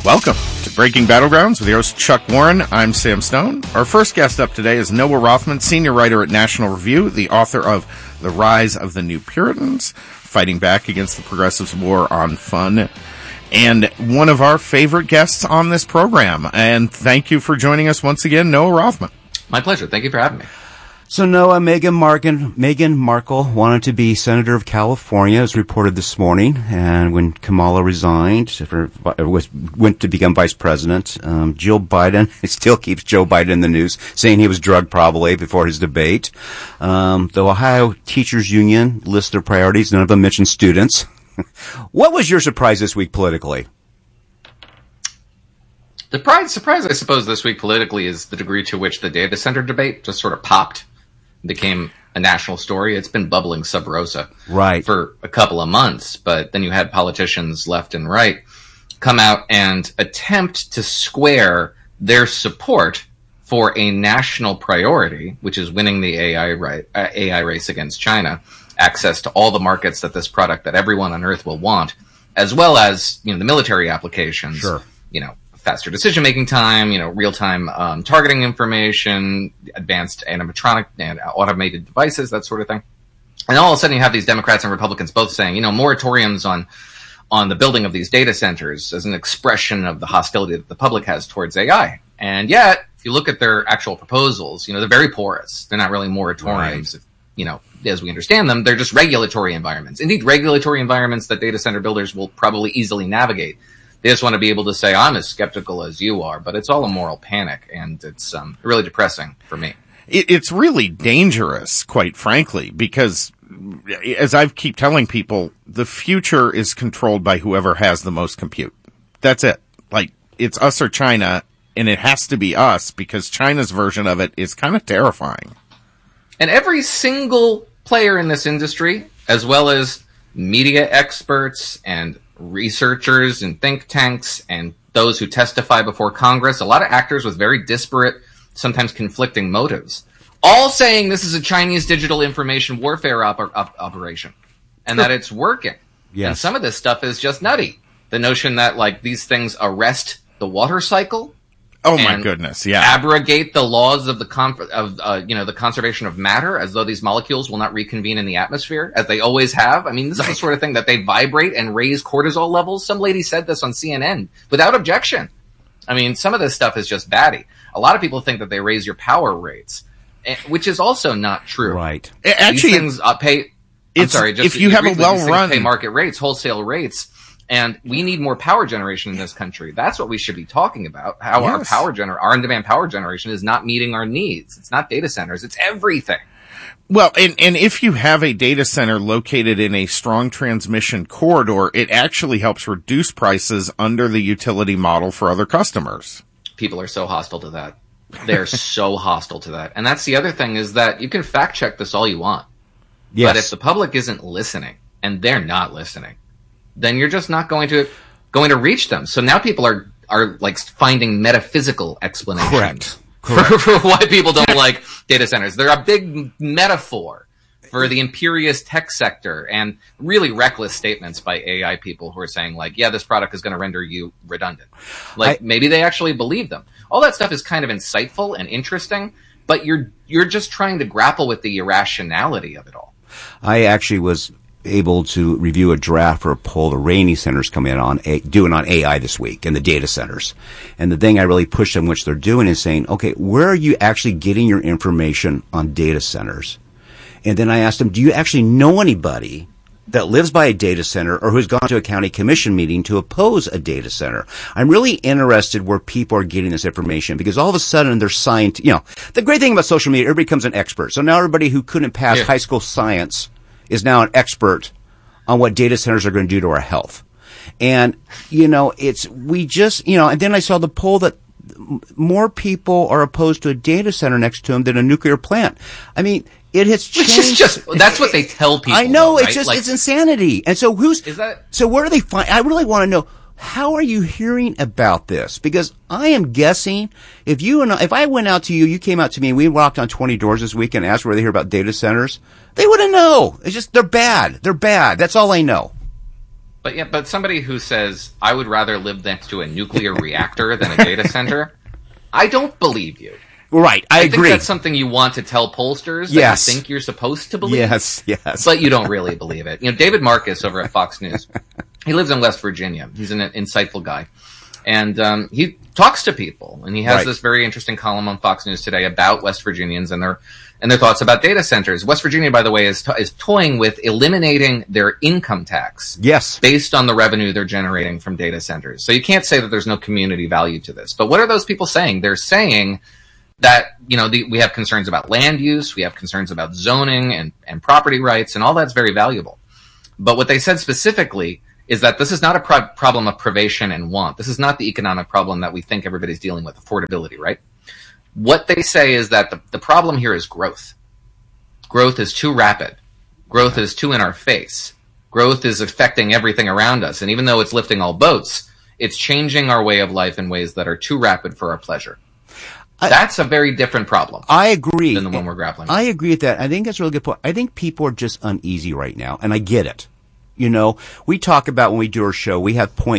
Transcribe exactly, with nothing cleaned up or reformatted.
Welcome to Breaking Battlegrounds with your host Chuck Warren. I'm Sam Stone. Our first guest up today is Noah Rothman, senior writer at National Review, the author of The Rise of the New Puritans, Fighting Back Against the Progressives' War on Fun, and one of our favorite guests on this program. And thank you for joining us once again, Noah Rothman. My pleasure. Thank you for having me. So Noah, Meghan Markle, Meghan Markle wanted to be Senator of California, as reported this morning. And when Kamala resigned, for, was, went to become vice president, um, Jill Biden, it still keeps Joe Biden in the news, saying he was drugged probably before his debate. Um, the Ohio Teachers Union lists their priorities. None of them mention students. What was your surprise this week politically? The surprise, surprise, I suppose, this week politically is the degree to which the data center debate just sort of popped, became a national story. It's been bubbling sub rosa right. for a couple of months, but then you had politicians left and right come out and attempt to square their support for a national priority, which is winning the A I, right, uh, A I race against China, access to all the markets that this product that everyone on Earth will want, as well as, you know, the military applications, sure. you know, faster decision-making time, you know, real-time um, targeting information, advanced animatronic and automated devices, that sort of thing. And all of a sudden you have these Democrats and Republicans both saying, you know, moratoriums on on the building of these data centers as an expression of the hostility that the public has towards A I. And yet, if you look at their actual proposals, you know, they're very porous. They're not really moratoriums, right. You know, as we understand them. They're just regulatory environments. Indeed, regulatory environments that data center builders will probably easily navigate. They just want to be able to say, I'm as skeptical as you are, but it's all a moral panic, and it's um, really depressing for me. It, it's really dangerous, quite frankly, because as I keep telling people, the future is controlled by whoever has the most compute. That's it. Like, it's us or China, and it has to be us, because China's version of it is kind of terrifying. And every single player in this industry, as well as media experts and researchers and think tanks and those who testify before Congress, a lot of actors with very disparate, sometimes conflicting motives, all saying this is a Chinese digital information warfare op- op- operation and that it's working. Yes. And some of this stuff is just nutty. The notion that, like, these things arrest the water cycle. Oh my goodness! Yeah, abrogate the laws of the con- of uh, you know the conservation of matter, as though these molecules will not reconvene in the atmosphere as they always have. I mean, this is the sort of thing that they vibrate and raise cortisol levels. Some lady said this on C N N without objection. I mean, some of this stuff is just batty. A lot of people think that they raise your power rates, which is also not true. Right? Actually, these things uh, pay. I'm sorry. Just if you have a well-run, pay market rates, wholesale rates. And we need more power generation in this country. That's what we should be talking about. How yes. our power gener- our on-demand power generation is not meeting our needs. It's not data centers. It's everything. Well, and, and if you have a data center located in a strong transmission corridor, it actually helps reduce prices under the utility model for other customers. People are so hostile to that. They're so hostile to that. And that's the other thing, is that you can fact check this all you want. Yes. But if the public isn't listening, and they're not listening, then you're just not going to going to reach them. So now people are are like finding metaphysical explanations Correct. Correct. For, for why people don't like data centers. They're a big metaphor for the imperious tech sector, and really reckless statements by A I people who are saying, like, yeah, this product is going to render you redundant. Like, I, maybe they actually believe them. All that stuff is kind of insightful and interesting, but you're you're just trying to grapple with the irrationality of it all. I actually was able to review a draft for a poll the Rainey Center's coming in on a, doing on A I this week and the data centers. And the thing I really push them, which they're doing, is saying, okay, where are you actually getting your information on data centers? And then I asked them, do you actually know anybody that lives by a data center or who's gone to a county commission meeting to oppose a data center? I'm really interested where people are getting this information, because all of a sudden they're science, you know, the great thing about social media, everybody becomes an expert. So now everybody who couldn't pass yeah. high school science is now an expert on what data centers are going to do to our health. And, you know, it's, we just, you know, and then I saw the poll that more people are opposed to a data center next to them than a nuclear plant. I mean, it has changed. Which is just, that's what they tell people. I know, though, it's right? just, like, it's insanity. And so who's, is that, so where do they find, I really want to know, how are you hearing about this? Because I am guessing, if you and I, if I went out to you, you came out to me, and we walked on twenty doors this week and asked where they hear about data centers, they wouldn't know. It's just, they're bad. They're bad. That's all I know. But yeah, but somebody who says, I would rather live next to a nuclear reactor than a data center, I don't believe you. Right, I, I agree. think that's something you want to tell pollsters that Yes. you think you're supposed to believe. Yes, yes. But you don't really believe it. You know, David Marcus over at Fox News, he lives in West Virginia. He's an insightful guy. And um, he talks to people. And he has Right. this very interesting column on Fox News today about West Virginians and their and their thoughts about data centers. West Virginia, by the way, is, to- is toying with eliminating their income tax. Yes. Based on the revenue they're generating from data centers. So you can't say that there's no community value to this. But what are those people saying? They're saying that, you know, the, we have concerns about land use, we have concerns about zoning and, and property rights, and all that's very valuable. But what they said specifically is that this is not a pro- problem of privation and want. This is not the economic problem that we think everybody's dealing with, affordability, right? What they say is that the, the problem here is growth. Growth is too rapid. Growth is too in our face. Growth is affecting everything around us. And even though it's lifting all boats, it's changing our way of life in ways that are too rapid for our pleasure. I, That's a very different problem. I agree. Than the one we're grappling with. I agree with that. I think that's a really good point. I think people are just uneasy right now, and I get it. You know, we talk about when we do our show, we have points